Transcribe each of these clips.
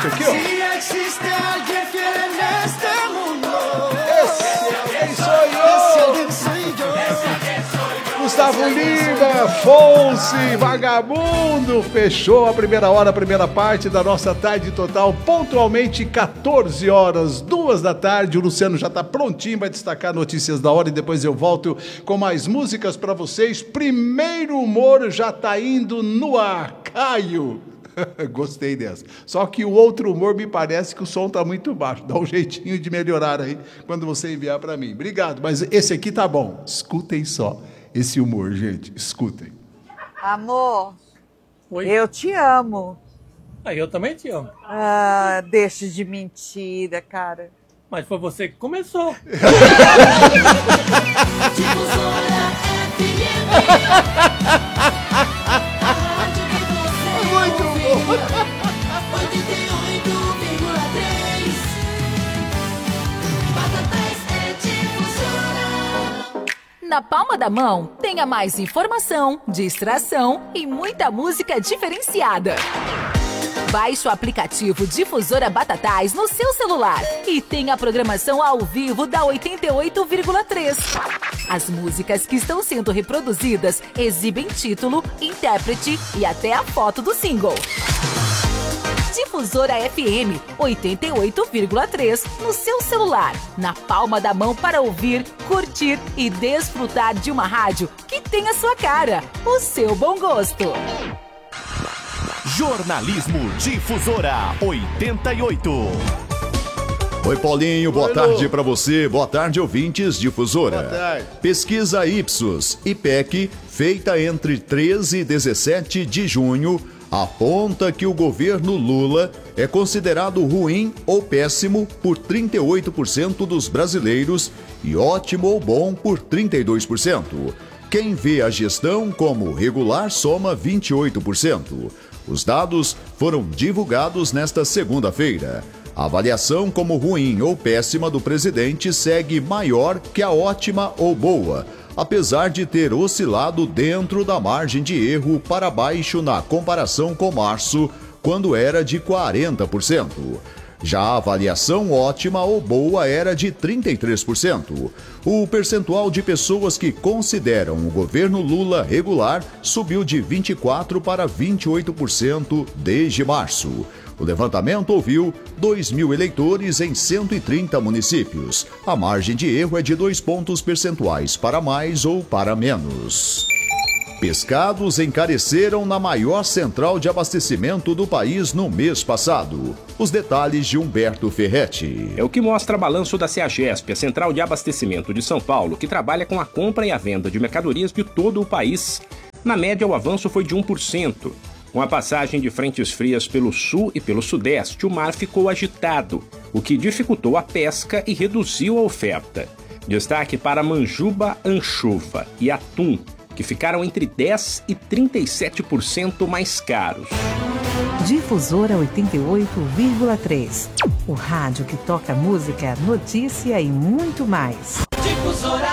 gente aqui, ó. Esse sou eu. Gustavo Lima, Fonse, Vagabundo. Fechou a primeira hora, a primeira parte da nossa tarde total. Pontualmente 14 horas, 2 da tarde. O Luciano já está prontinho, vai destacar notícias da hora e depois eu volto com mais músicas para vocês. Primeiro humor já está indo no ar. Caio. Gostei dessa. Só que o outro humor me parece que o som tá muito baixo. Dá um jeitinho de melhorar aí quando você enviar para mim. Obrigado, mas esse aqui tá bom. Escutem só esse humor, gente. Escutem. Amor, Oi. eu te amo. Eu também te amo. Ah, deixa de mentira, cara. Mas foi você que começou. Muito bom. 88,3 Batatais é Difusora. Na palma da mão, tenha mais informação, distração e muita música diferenciada. Baixe o aplicativo Difusora Batatais no seu celular e tenha a programação ao vivo da 88,3. As músicas que estão sendo reproduzidas exibem título, intérprete e até a foto do single. Difusora FM 88,3 no seu celular, na palma da mão para ouvir, curtir e desfrutar de uma rádio que tem a sua cara, o seu bom gosto. Jornalismo Difusora 88. Oi, Paulinho, boa tarde para você. Boa tarde, ouvintes Difusora. Boa tarde. Pesquisa Ipsos, IPEC, feita entre 13 e 17 de junho, aponta que o governo Lula é considerado ruim ou péssimo por 38% dos brasileiros e ótimo ou bom por 32%. Quem vê a gestão como regular soma 28%. Os dados foram divulgados nesta segunda-feira. A avaliação como ruim ou péssima do presidente segue maior que a ótima ou boa, apesar de ter oscilado dentro da margem de erro para baixo na comparação com março, quando era de 40%. Já a avaliação ótima ou boa era de 33%. O percentual de pessoas que consideram o governo Lula regular subiu de 24% para 28% desde março. O levantamento ouviu 2.000 eleitores em 130 municípios. A margem de erro é de 2 pontos percentuais para mais ou para menos. Pescados encareceram na maior central de abastecimento do país no mês passado. Os detalhes de Humberto Ferretti. É o que mostra balanço da CEAGESP, a Central de Abastecimento de São Paulo, que trabalha com a compra e a venda de mercadorias de todo o país. Na média, o avanço foi de 1%. Com a passagem de frentes frias pelo sul e pelo sudeste, o mar ficou agitado, o que dificultou a pesca e reduziu a oferta. Destaque para manjuba, anchova e atum, que ficaram entre 10% e 37% mais caros. Difusora 88,3. O rádio que toca música, notícia e muito mais. Difusora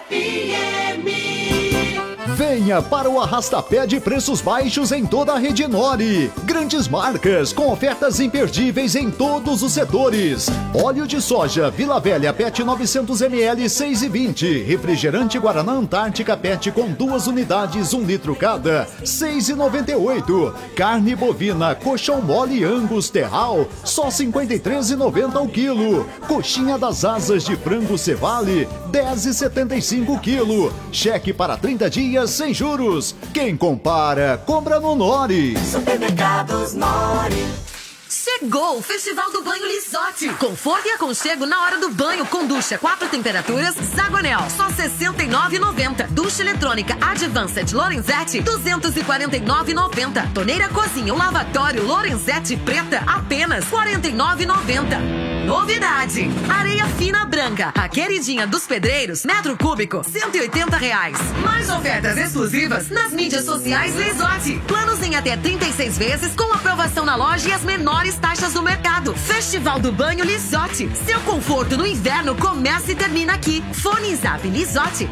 FM. Venha para o arrastapé de preços baixos em toda a rede Nori. Grandes marcas com ofertas imperdíveis em todos os setores. Óleo de soja Vila Velha PET 900ml 6,20. Refrigerante Guaraná Antártica PET com 2 unidades, 1 litro cada, 6,98. Carne bovina Colchão Mole Angus Terral, só 53,90 o quilo. Coxinha das asas de frango Cevale, 10,75 o quilo. Cheque para 30 dias sem juros. Quem compara, compra no Nori. Supermercados Nori. Chegou o Festival do Banho Lisotti. Conforto e aconchego na hora do banho com ducha 4 temperaturas Zagonel, só R$ 69,90. Ducha eletrônica Advanced Lorenzetti, R$ 249,90. Torneira cozinha ou lavatório Lorenzetti preta, apenas R$ 49,90. Novidade! Areia fina branca, a queridinha dos pedreiros, metro cúbico, R$ 180,00. Mais ofertas exclusivas nas mídias sociais Lisotti. Planos em até 36 vezes com aprovação na loja e as menores taxas do mercado. Festival do Banho Lisotti. Seu conforto no inverno começa e termina aqui. Fone e Zap Lisotti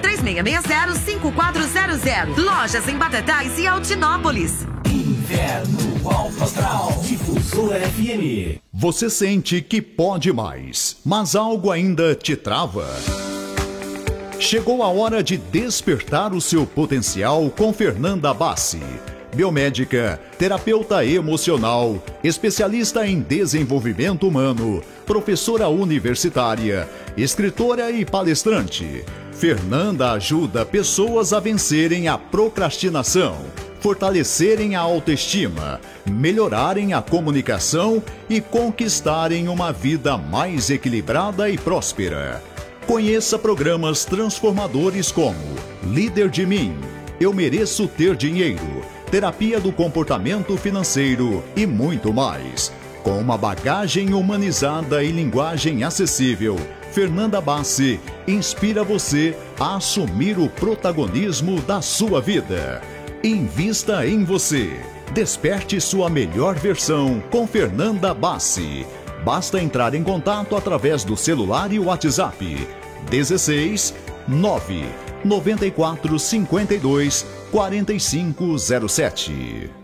3660-5400. Lojas em Batatais e Altinópolis. Inverno Alto Astral. Difusora. Difusora FM. Você sente que pode mais, mas algo ainda te trava? Chegou a hora de despertar o seu potencial com Fernanda Bassi. Biomédica, terapeuta emocional, especialista em desenvolvimento humano, professora universitária, escritora e palestrante. Fernanda ajuda pessoas a vencerem a procrastinação, fortalecerem a autoestima, melhorarem a comunicação e conquistarem uma vida mais equilibrada e próspera. Conheça programas transformadores como Líder de Mim, Eu Mereço Ter Dinheiro, Terapia do Comportamento Financeiro e muito mais. Com uma bagagem humanizada e linguagem acessível, Fernanda Bassi inspira você a assumir o protagonismo da sua vida. Invista em você. Desperte sua melhor versão com Fernanda Bassi. Basta entrar em contato através do celular e WhatsApp 16 9 94 52 4507.